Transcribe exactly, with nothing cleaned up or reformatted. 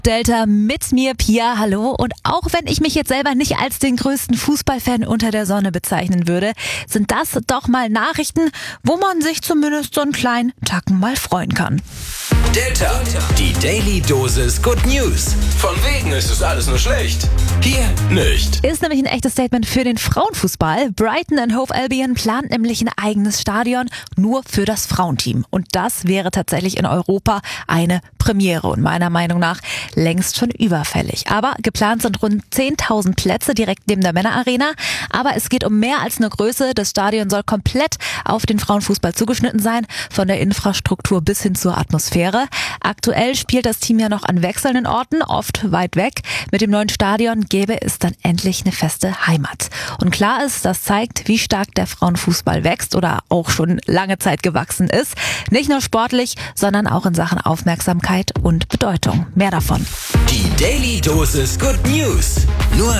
Delta mit mir, Pia, hallo. Und auch wenn ich mich jetzt selber nicht als den größten Fußballfan unter der Sonne bezeichnen würde, sind das doch mal Nachrichten, wo man sich zumindest so einen kleinen Tacken mal freuen kann. Delta, die Daily Dosis Good News. Von wegen ist es alles nur schlecht. Hier nicht. Ist nämlich ein echtes Statement für den Frauenfußball. Brighton and Hove Albion plant nämlich ein eigenes Stadion nur für das Frauenteam. Und das wäre tatsächlich in Europa eine Premiere und meiner Meinung nach längst schon überfällig. Aber geplant sind rund zehntausend Plätze direkt neben der Männerarena. Aber es geht um mehr als eine Größe. Das Stadion soll komplett auf den Frauenfußball zugeschnitten sein, von der Infrastruktur bis hin zur Atmosphäre. Aktuell spielt das Team ja noch an wechselnden Orten, oft weit weg. Mit dem neuen Stadion gäbe es dann endlich eine feste Heimat. Und klar ist, das zeigt, wie stark der Frauenfußball wächst oder auch schon lange Zeit gewachsen ist. Nicht nur sportlich, sondern auch in Sachen Aufmerksamkeit und Bedeutung. Mehr davon. Die Daily Dosis Good News. Nur